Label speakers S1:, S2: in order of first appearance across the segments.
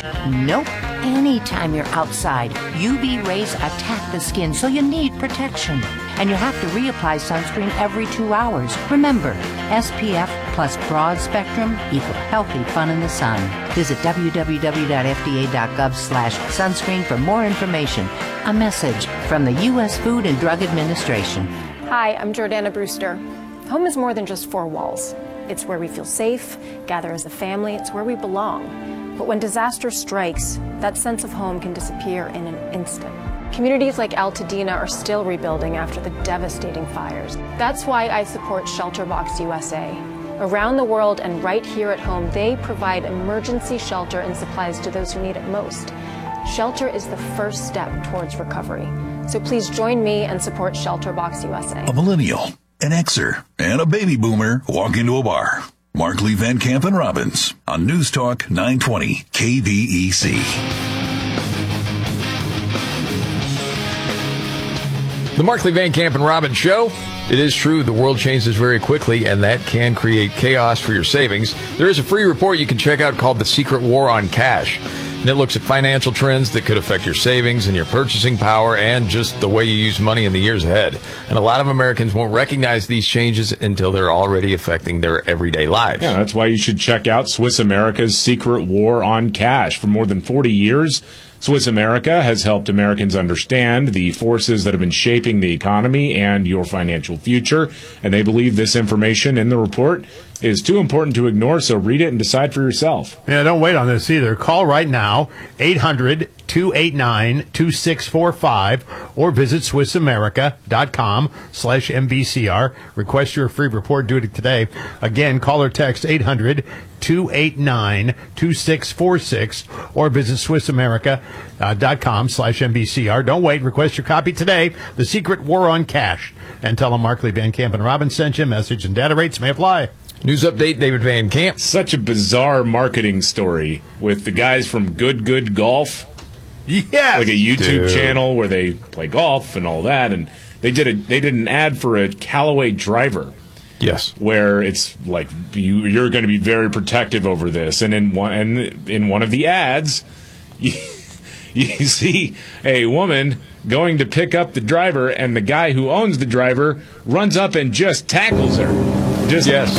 S1: Nope. Anytime you're outside, UV rays attack the skin, so you need protection. And you have to reapply sunscreen every 2 hours. Remember, SPF plus broad spectrum equal healthy fun in the sun. Visit www.fda.gov/sunscreen for more information. A message from the U.S. Food and Drug Administration.
S2: Hi, I'm Jordana Brewster. Home is more than just four walls. It's where we feel safe, gather as a family, it's where we belong. But when disaster strikes, that sense of home can disappear in an instant. Communities like Altadena are still rebuilding after the devastating fires. That's why I support ShelterBox USA. Around the world and right here at home, they provide emergency shelter and supplies to those who need it most. Shelter is the first step towards recovery. So please join me and support ShelterBox USA.
S3: A millennial, an Xer, and a baby boomer walk into a bar. Markley, Van Camp, and Robbins on News Talk 920 KVEC.
S4: The Markley, Van Camp, and Robbins Show. It is true, the world changes very quickly, and that can create chaos for your savings. There is a free report you can check out called The Secret War on Cash. And it looks at financial trends that could affect your savings and your purchasing power and just the way you use money in the years ahead. And a lot of Americans won't recognize these changes until they're already affecting their everyday lives.
S5: Yeah, that's why you should check out Swiss America's Secret War on Cash. For more than 40 years, Swiss America has helped Americans understand the forces that have been shaping the economy and your financial future. And they believe this information in the report is too important to ignore, so read it and decide for yourself.
S6: Yeah, don't wait on this either. Call right now, 800-289-2645, or visit SwissAmerica.com/MBCR. Request your free report. Do it today. Again, call or text 800-289-2646, or visit SwissAmerica.com/MBCR. Don't wait. Request your copy today. The Secret War on Cash. And tell them Markley, Van Camp, and Robbins sent you. Message and data rates may apply.
S4: News update, David Van Camp.
S5: Such a bizarre marketing story with the guys from Good Golf.
S6: Yes.
S5: Like a YouTube channel where they play golf and all that. And they did an ad for a Callaway driver.
S4: Yes.
S5: Where it's like, you're going to be very protective over this. And in one of the ads, you see a woman going to pick up the driver, and the guy who owns the driver runs up and just tackles her.
S4: Yes.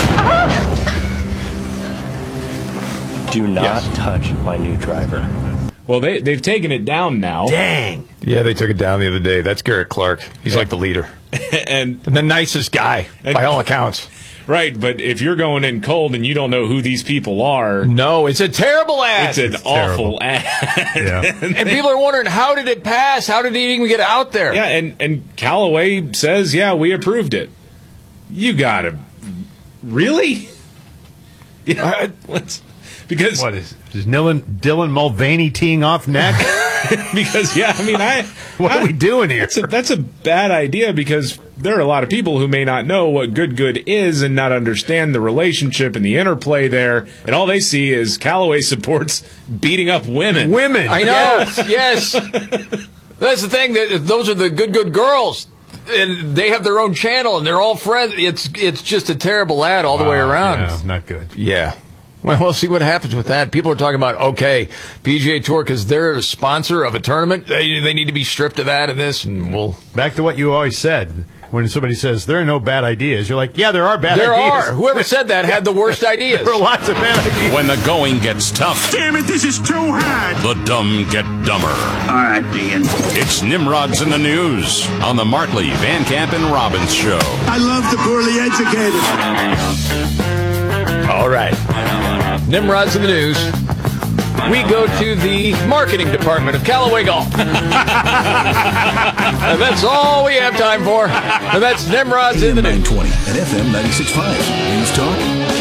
S7: Do not touch my new driver.
S5: Well, they've taken it down now.
S6: Dang.
S4: Yeah, they took it down the other day. That's Garrett Clark. He's like the leader.
S5: and
S4: the nicest guy, by all accounts.
S5: Right, but if you're going in cold and you don't know who these people are...
S4: No, it's a terrible ad.
S5: It's an awful ad.
S4: Yeah. and people are wondering, how did it pass? How did it even get out there?
S5: Yeah, and Callaway says, yeah, we approved it. You gotta... Really? Yeah, because...
S6: What is Dylan Mulvaney teeing off next?
S5: Because, yeah, I mean,
S6: what are we doing here?
S5: That's a bad idea, because there are a lot of people who may not know what good is and not understand the relationship and the interplay there, and all they see is Callaway supports beating up women.
S4: I know, yes. That's the thing, those are the good girls. And they have their own channel, and they're all friends. It's just a terrible ad all the way around.
S6: Yeah, not good.
S4: Yeah. Well, we'll see what happens with that. People are talking about, okay, PGA Tour, because they're a sponsor of a tournament, they need to be stripped of that and this, and we'll...
S6: Back to what you always said. When somebody says, there are no bad ideas, you're like, yeah, there are bad ideas.
S4: There are. Whoever said that had the worst ideas.
S6: There are lots of bad ideas.
S3: When the going gets tough.
S8: Damn it, this is too hard.
S3: The dumb get dumber.
S8: All right, Dean.
S3: It's Nimrod's in the News on the Markley, Van Camp, and Robbins Show.
S8: I love the poorly educated.
S4: All right. Nimrod's in the News. We go to the marketing department of Callaway Golf. And that's all we have time for. And that's Nimrod's in the News.
S3: 920 and FM 96.5. News Talk,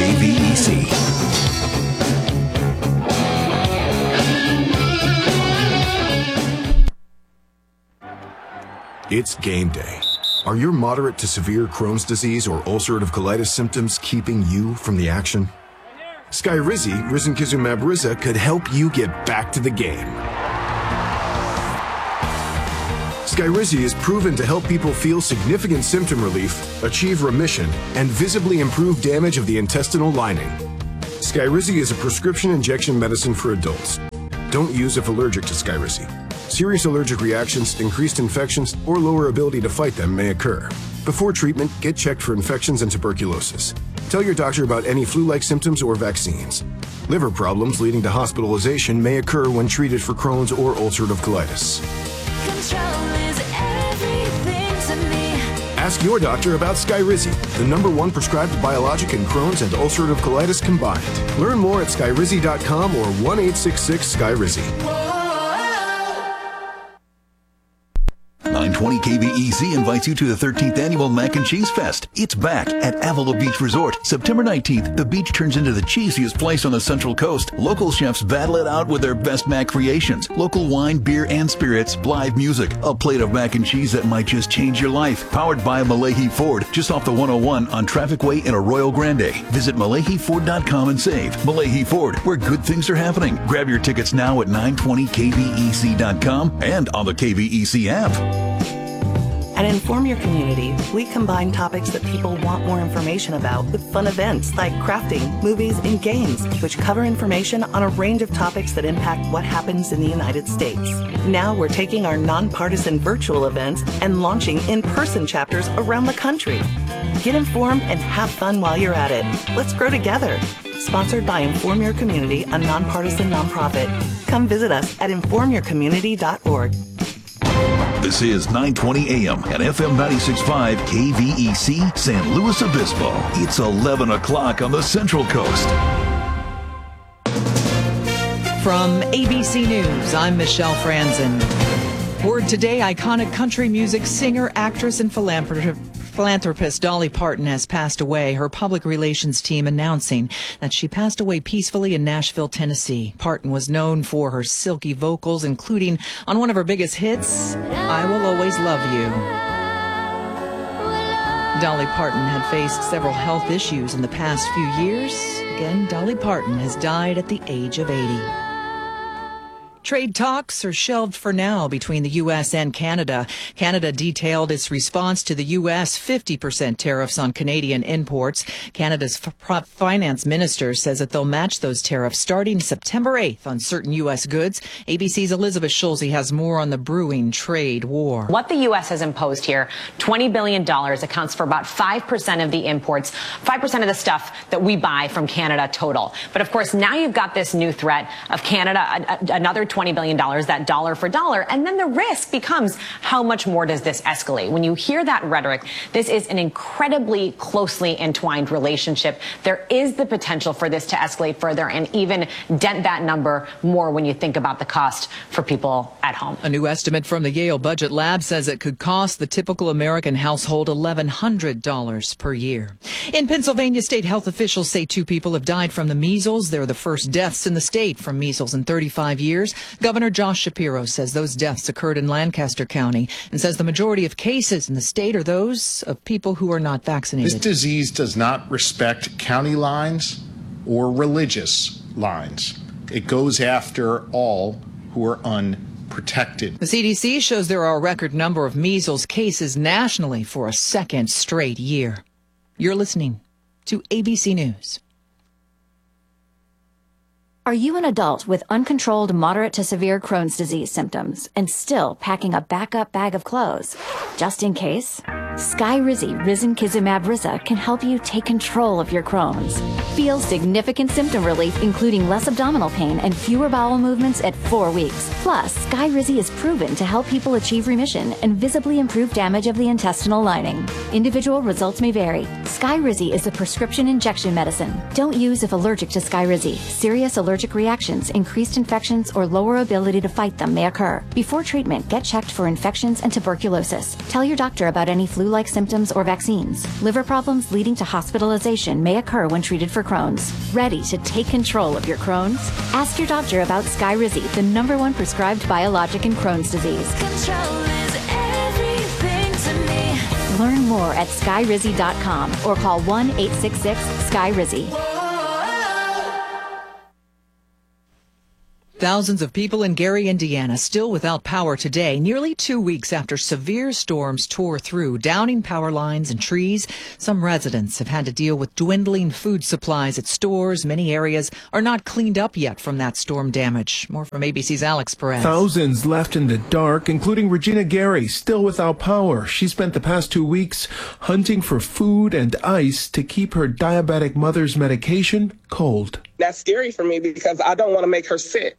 S3: KVEC.
S9: It's game day. Are your moderate to severe Crohn's disease or ulcerative colitis symptoms keeping you from the action? Skyrizi, risankizumab Riza, could help you get back to the game. Skyrizi is proven to help people feel significant symptom relief, achieve remission, and visibly improve damage of the intestinal lining. Skyrizi is a prescription injection medicine for adults. Don't use if allergic to Skyrizi. Serious allergic reactions, increased infections, or lower ability to fight them may occur. Before treatment, get checked for infections and tuberculosis. Tell your doctor about any flu-like symptoms or vaccines. Liver problems leading to hospitalization may occur when treated for Crohn's or ulcerative colitis.
S10: Control is everything to me.
S9: Ask your doctor about Skyrizi, the #1 prescribed biologic in Crohn's and ulcerative colitis combined. Learn more at skyrizi.com or 1-866-SKYRIZI.
S3: 920 KVEC invites you to the 13th Annual Mac and Cheese Fest. It's back at Avila Beach Resort. September 19th, the beach turns into the cheesiest place on the Central Coast. Local chefs battle it out with their best mac creations. Local wine, beer, and spirits, live music, a plate of mac and cheese that might just change your life. Powered by Malahi Ford, just off the 101 on Traffic Way in Arroyo Grande. Visit MalahiFord.com and save. Malahi Ford, where good things are happening. Grab your tickets now at 920kvec.com and on the KVEC app.
S11: At Inform Your Community, we combine topics that people want more information about with fun events like crafting, movies, and games, which cover information on a range of topics that impact what happens in the United States. Now we're taking our nonpartisan virtual events and launching in-person chapters around the country. Get informed and have fun while you're at it. Let's grow together. Sponsored by Inform Your Community, a nonpartisan nonprofit. Come visit us at informyourcommunity.org.
S3: This is 920 AM and FM 96.5 KVEC San Luis Obispo. It's 11 o'clock on the Central Coast.
S12: From ABC News, I'm Michelle Franzen. Word today, iconic country music singer, actress, and philanthropist Dolly Parton has passed away. Her public relations team announcing that she passed away peacefully in Nashville, Tennessee. Parton was known for her silky vocals, including on one of her biggest hits, I Will Always Love You. Dolly Parton had faced several health issues in the past few years. Again, Dolly Parton has died at the age of 80. Trade talks are shelved for now between the U.S. and Canada. Canada detailed its response to the U.S. 50% tariffs on Canadian imports. Canada's finance minister says that they'll match those tariffs starting September 8th on certain U.S. goods. ABC's Elizabeth Schulze has more on the brewing trade war.
S13: What the U.S. has imposed here, $20 billion, accounts for about 5% of the imports, 5% of the stuff that we buy from Canada total. But of course, now you've got this new threat of Canada, another $20 billion, that dollar for dollar. And then the risk becomes, how much more does this escalate? When you hear that rhetoric, this is an incredibly closely entwined relationship. There is the potential for this to escalate further and even dent that number more when you think about the cost for people at home.
S12: A new estimate from the Yale Budget Lab says it could cost the typical American household $1,100 per year. In Pennsylvania, state health officials say 2 people have died from the measles. They're the first deaths in the state from measles in 35 years. Governor Josh Shapiro says those deaths occurred in Lancaster County and says the majority of cases in the state are those of people who are not vaccinated.
S14: This disease does not respect county lines or religious lines. It goes after all who are unprotected.
S12: The CDC shows there are a record number of measles cases nationally for a second straight year. You're listening to ABC News.
S15: Are you an adult with uncontrolled moderate to severe Crohn's disease symptoms and still packing a backup bag of clothes? Just in case? Skyrizi Risankizumab Rizza can help you take control of your Crohn's. Feel significant symptom relief, including less abdominal pain and fewer bowel movements at 4 weeks. Plus, Skyrizi is proven to help people achieve remission and visibly improve damage of the intestinal lining. Individual results may vary. Skyrizi is a prescription injection medicine. Don't use if allergic to Skyrizi. Serious allergic reactions, increased infections, or lower ability to fight them may occur. Before treatment, get checked for infections and tuberculosis. Tell your doctor about any flu-like symptoms or vaccines. Liver problems leading to hospitalization may occur when treated for Crohn's. Ready to take control of your Crohn's? Ask your doctor about Skyrizi, the #1 prescribed biologic in Crohn's disease.
S10: Control is everything to me.
S15: Learn more at skyrizi.com or call 1-866-SKYRIZI.
S12: Thousands of people in Gary, Indiana, still without power today, nearly 2 weeks after severe storms tore through, downing power lines and trees. Some residents have had to deal with dwindling food supplies at stores. Many areas are not cleaned up yet from that storm damage. More from ABC's Alex Perez.
S16: Thousands left in the dark, including Regina Gary, still without power. She spent the past 2 weeks hunting for food and ice to keep her diabetic mother's medication cold.
S17: That's scary for me because I don't want to make her sick.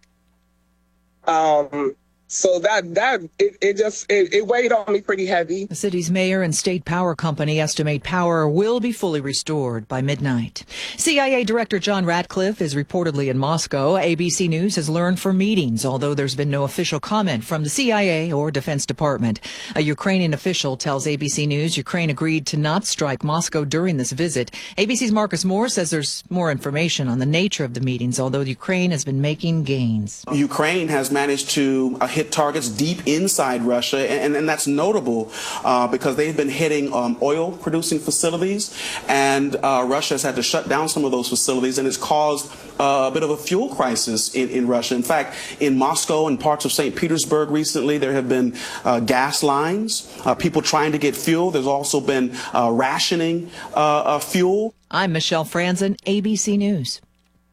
S17: So it weighed on me pretty heavy.
S12: The city's mayor and state power company estimate power will be fully restored by midnight. CIA Director John Ratcliffe is reportedly in Moscow. ABC News has learned from meetings, although there's been no official comment from the CIA or Defense Department. A Ukrainian official tells ABC News Ukraine agreed to not strike Moscow during this visit. ABC's Marcus Moore says there's more information on the nature of the meetings, although Ukraine has been making gains.
S18: Ukraine has managed to hit targets deep inside Russia, and that's notable because they've been hitting oil-producing facilities, and Russia has had to shut down some of those facilities, and it's caused a bit of a fuel crisis in Russia. In fact, in Moscow and parts of St. Petersburg recently, there have been gas lines, people trying to get fuel. There's also been rationing fuel.
S12: I'm Michelle Franzen, ABC News.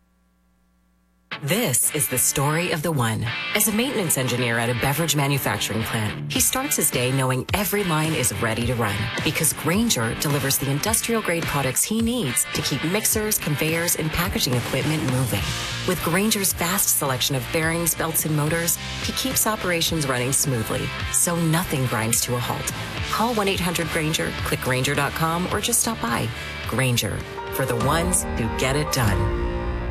S19: This is the story of the one. As a maintenance engineer at a beverage manufacturing plant, he starts his day knowing every line is ready to run because Grainger delivers the industrial-grade products he needs to keep mixers, conveyors, and packaging equipment moving. With Grainger's vast selection of bearings, belts, and motors, he keeps operations running smoothly, so nothing grinds to a halt. Call 1-800-GRAINGER, click Grainger.com, or just stop by. Grainger, for the ones who get it done.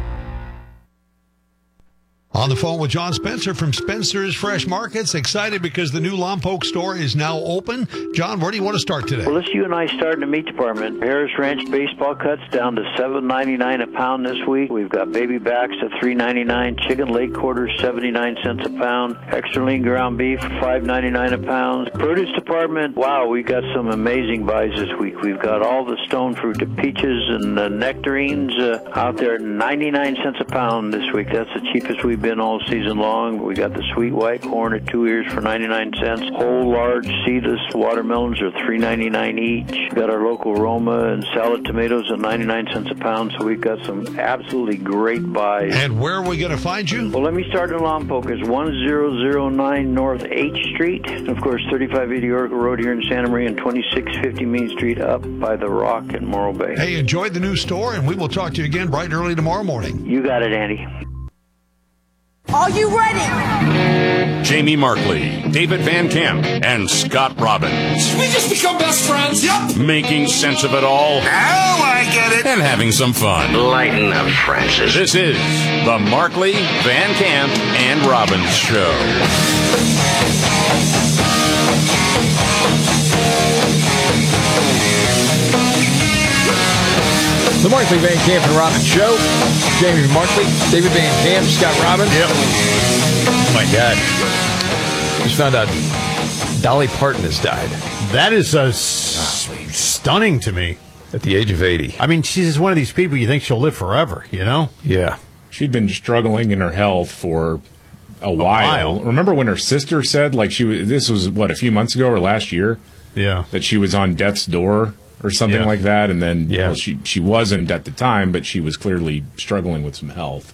S20: On the phone with John Spencer from Spencer's Fresh Markets. Excited because the new Lompoc store is now open. John, where do you want to start today?
S21: Well, let's you and I start in the meat department. Harris Ranch baseball cuts down to $7.99 a pound this week. We've got baby backs at $3.99. Chicken leg quarters 79 cents a pound. Extra lean ground beef $5.99 a pound. Produce department, wow, we got some amazing buys this week. We've got all the stone fruit, the peaches and the nectarines out there, 99 cents a pound this week. That's the cheapest we've been all season long. We got the sweet white corn at 2 ears for 99 cents. Whole large seedless watermelons are $3.99 each. Got our local Roma and salad tomatoes at 99 cents a pound. So we've got some absolutely great buys.
S20: And where are we going to find you?
S21: Well, let me start in Lompoc. It's 1009 North 8th Street. And of course, 3580 Oracle Road here in Santa Maria and 2650 Main Street up by the Rock in Morro Bay.
S20: Hey, enjoy the new store, and we will talk to you again bright early tomorrow morning.
S21: You got it, Andy.
S22: Are you ready?
S23: Jamie Markley, David Van Camp, and Scott Robbins.
S8: We just become best friends. Yep.
S23: Making sense of it all.
S8: Now I get it.
S23: And having some fun.
S8: Lighten up, Francis.
S23: This is the Markley, Van Camp, and Robbins Show.
S4: The Markley, Van Camp, and Robbins Show. Jamie Markley, David Van Camp, Scott Robbins. Yep. Oh, my God. Just found out Dolly Parton has died.
S6: That is stunning to me.
S4: At the age of 80.
S6: I mean, she's just one of these people you think she'll live forever, you know?
S4: Yeah.
S5: She'd been struggling in her health for a while. Remember when her sister said, like, this was, what, a few months ago or last year?
S6: Yeah.
S5: That she was on death's door? Or something like that, and then well, she wasn't at the time, but she was clearly struggling with some health.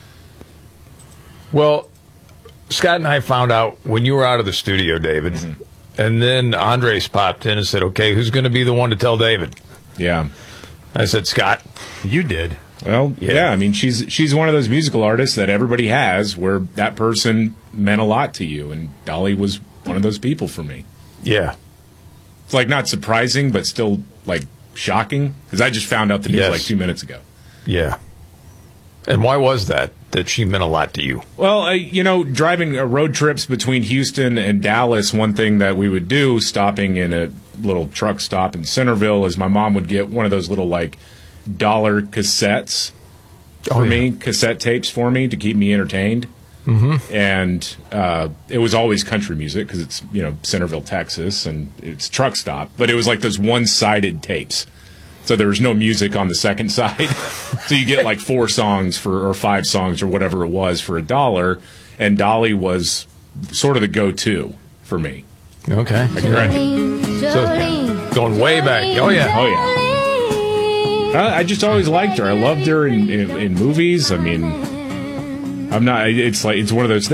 S4: Well, Scott and I found out when you were out of the studio, David, and then Andres popped in and said, okay, who's going to be the one to tell David?
S5: Yeah.
S4: I said, Scott.
S6: You did.
S5: Well, yeah, I mean, she's one of those musical artists that everybody has where that person meant a lot to you, and Dolly was one of those people for me.
S4: Yeah.
S5: It's like not surprising, but still like shocking because I just found out the news like 2 minutes ago.
S4: Yeah. And why was that she meant a lot to you?
S5: Well, driving road trips between Houston and Dallas, one thing that we would do, stopping in a little truck stop in Centerville, is my mom would get one of those little like dollar cassettes for me, cassette tapes for me to keep me entertained. Mm-hmm. And it was always country music because it's, Centerville, Texas, and it's truck stop. But it was like those one-sided tapes. So there was no music on the second side. So you get like 4 songs or 5 songs or whatever it was for $1. And Dolly was sort of the go-to for me.
S4: Okay. So going way back. Oh, yeah.
S5: Oh, yeah. I just always liked her. I loved her in movies. I mean, it's one of those things.